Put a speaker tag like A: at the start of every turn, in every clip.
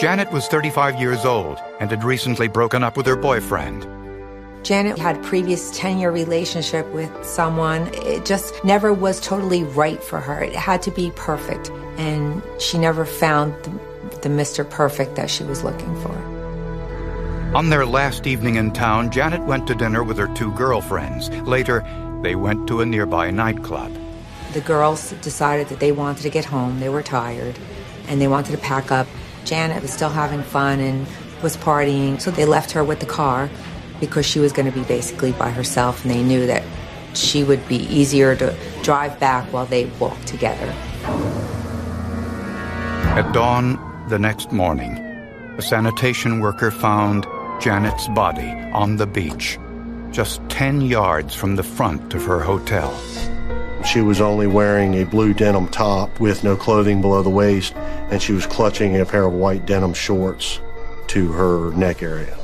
A: Janet was 35 years old and had recently broken up with her boyfriend.
B: Janet had a previous 10-year relationship with someone. It just never was totally right for her. It had to be perfect, and she never found the Mr. Perfect that she was looking for.
A: On their last evening in town, Janet went to dinner with her 2 girlfriends. Later, they went to a nearby nightclub.
B: The girls decided that they wanted to get home. They were tired, and they wanted to pack up. Janet was still having fun and was partying, so they left her with the car because she was going to be basically by herself, and they knew that she would be easier to drive back while they walked together.
A: At dawn the next morning, a sanitation worker found Janet's body on the beach, just 10 yards from the front of her hotel.
C: She was only wearing a blue denim top with no clothing below the waist, and she was clutching a pair of white denim shorts to her neck area.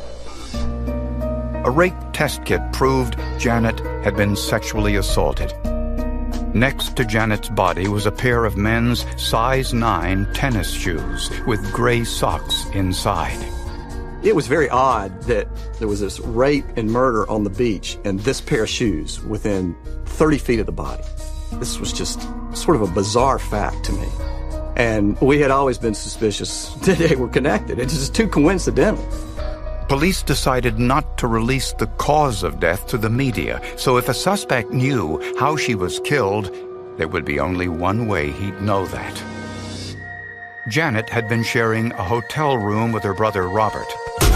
A: A rape test kit proved Janet had been sexually assaulted. Next to Janet's body was a pair of men's size 9 tennis shoes with gray socks inside.
D: It was very odd that there was this rape and murder on the beach and this pair of shoes within 30 feet of the body. This was just sort of a bizarre fact to me. And we had always been suspicious that they were connected. It's just too coincidental.
A: Police decided not to release the cause of death to the media, so if a suspect knew how she was killed, there would be only one way he'd know that. Janet had been sharing a hotel room with her brother Robert.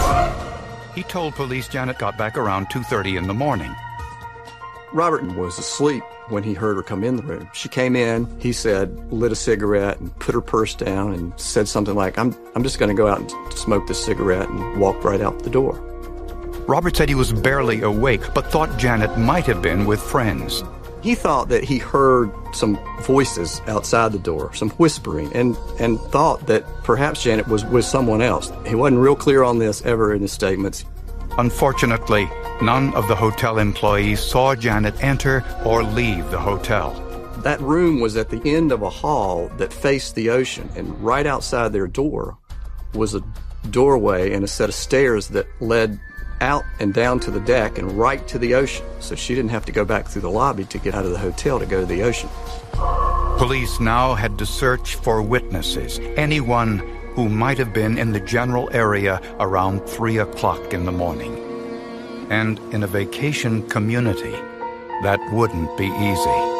A: He told police Janet got back around 2:30 in the morning.
D: Robert was asleep when he heard her come in the room. She came in, he said, lit a cigarette and put her purse down and said something like, I'm just going to go out and smoke this cigarette, and walked right out the door.
A: Robert said he was barely awake, but thought Janet might have been with friends.
D: He thought that he heard some voices outside the door, some whispering, and thought that perhaps Janet was with someone else. He wasn't real clear on this ever in his statements.
A: Unfortunately, none of the hotel employees saw Janet enter or leave the hotel.
D: That room was at the end of a hall that faced the ocean, and right outside their door was a doorway and a set of stairs that led out and down to the deck and right to the ocean, so she didn't have to go back through the lobby to get out of the hotel to go to the ocean.
A: Police now had to search for witnesses, anyone who might have been in the general area around 3 o'clock in the morning. And in a vacation community, that wouldn't be easy.